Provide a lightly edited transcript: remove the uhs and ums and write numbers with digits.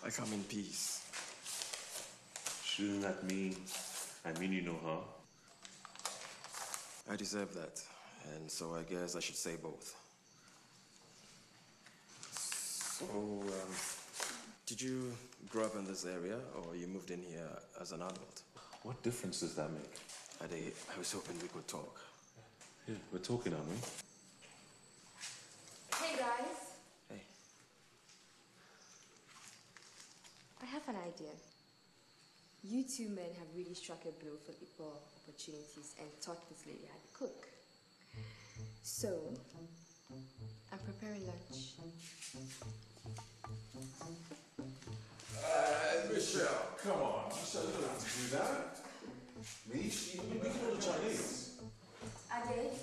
I come in peace. Shouldn't that mean you no harm? I deserve that, and so I guess I should say both. So, did you grow up in this area, or you moved in here as an adult? What difference does that make? I was hoping we could talk. Yeah, we're talking, aren't we? Hey, guys. Hey. I have an idea. You two men have really struck a blow for equal opportunities and taught this lady how to cook. So, I'm preparing lunch. Michelle, come on. Michelle, you don't have to do that. Me? We can order Chinese. Ade,